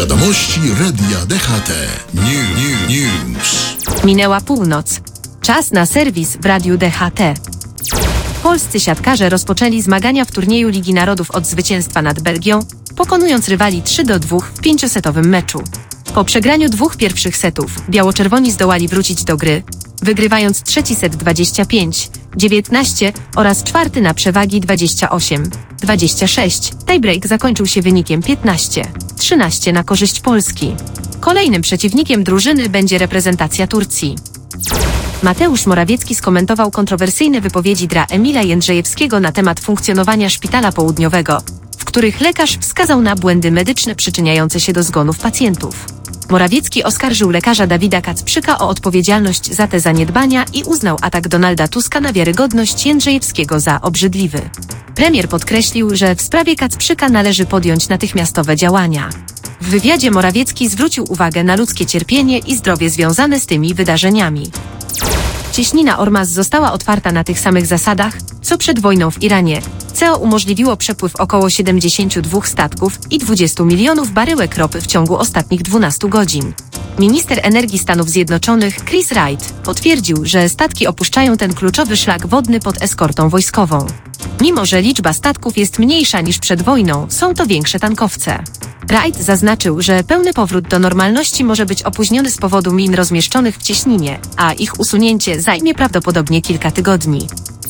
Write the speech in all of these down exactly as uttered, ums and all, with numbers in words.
Wiadomości Radia D H T. New, new, news. Minęła północ. Czas na serwis w Radiu D H T. Polscy siatkarze rozpoczęli zmagania w turnieju Ligi Narodów od zwycięstwa nad Belgią, pokonując rywali trzy do dwóch w pięciosetowym meczu. Po przegraniu dwóch pierwszych setów biało-czerwoni zdołali wrócić do gry, wygrywając trzeci set dwadzieścia pięć dziewiętnaście oraz czwarty na przewagi dwadzieścia osiem dwadzieścia sześć. Tiebreak zakończył się wynikiem piętnaście trzynaście na korzyść Polski. Kolejnym przeciwnikiem drużyny będzie reprezentacja Turcji. Mateusz Morawiecki skomentował kontrowersyjne wypowiedzi dra Emila Jędrzejewskiego na temat funkcjonowania Szpitala Południowego, w których lekarz wskazał na błędy medyczne przyczyniające się do zgonów pacjentów. Morawiecki oskarżył lekarza Dawida Kacprzyka o odpowiedzialność za te zaniedbania i uznał atak Donalda Tuska na wiarygodność Jędrzejewskiego za obrzydliwy. Premier podkreślił, że w sprawie Kacprzyka należy podjąć natychmiastowe działania. W wywiadzie Morawiecki zwrócił uwagę na ludzkie cierpienie i zdrowie związane z tymi wydarzeniami. Cieśnina Ormas została otwarta na tych samych zasadach, co przed wojną w Iranie. C E O umożliwiło przepływ około siedemdziesięciu dwóch statków i dwudziestu milionów baryłek ropy w ciągu ostatnich dwunastu godzin. Minister energii Stanów Zjednoczonych Chris Wright potwierdził, że statki opuszczają ten kluczowy szlak wodny pod eskortą wojskową. Mimo że liczba statków jest mniejsza niż przed wojną, są to większe tankowce. Wright zaznaczył, że pełny powrót do normalności może być opóźniony z powodu min rozmieszczonych w cieśninie, a ich usunięcie zajmie prawdopodobnie kilka tygodni.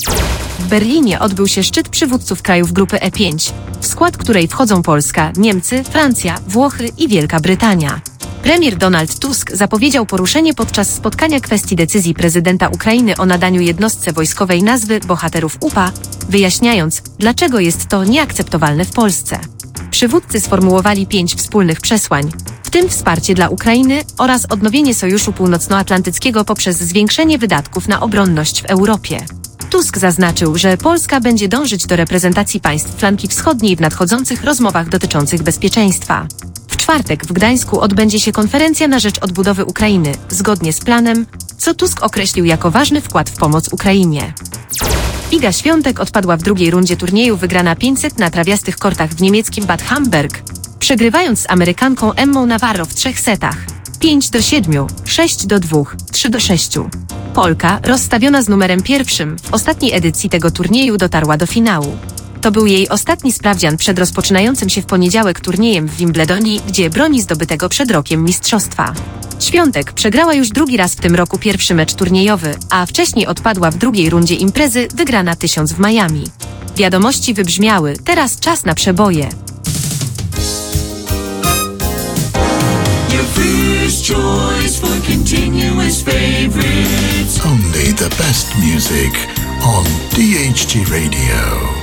W Berlinie odbył się szczyt przywódców krajów grupy E pięć, w skład której wchodzą Polska, Niemcy, Francja, Włochy i Wielka Brytania. Premier Donald Tusk zapowiedział poruszenie podczas spotkania kwestii decyzji prezydenta Ukrainy o nadaniu jednostce wojskowej nazwy Bohaterów U P A, wyjaśniając, dlaczego jest to nieakceptowalne w Polsce. Przywódcy sformułowali pięć wspólnych przesłań, w tym wsparcie dla Ukrainy oraz odnowienie Sojuszu Północnoatlantyckiego poprzez zwiększenie wydatków na obronność w Europie. Tusk zaznaczył, że Polska będzie dążyć do reprezentacji państw flanki wschodniej w nadchodzących rozmowach dotyczących bezpieczeństwa. W czwartek w Gdańsku odbędzie się konferencja na rzecz odbudowy Ukrainy, zgodnie z planem, co Tusk określił jako ważny wkład w pomoc Ukrainie. Iga Świątek odpadła w drugiej rundzie turnieju wygrana pięćset na trawiastych kortach w niemieckim Bad Hamburg, przegrywając z Amerykanką Emmą Navarro w trzech setach pięć do siedmiu, sześć do dwóch, trzy do sześciu. Polka, rozstawiona z numerem pierwszym w ostatniej edycji tego turnieju, dotarła do finału. To był jej ostatni sprawdzian przed rozpoczynającym się w poniedziałek turniejem w Wimbledonie, gdzie broni zdobytego przed rokiem mistrzostwa. Świątek przegrała już drugi raz w tym roku pierwszy mecz turniejowy, a wcześniej odpadła w drugiej rundzie imprezy wygrana tysiąc w Miami. Wiadomości wybrzmiały, teraz czas na przeboje. Your first choice for continuous favorites. Only the best music on D H T Radio.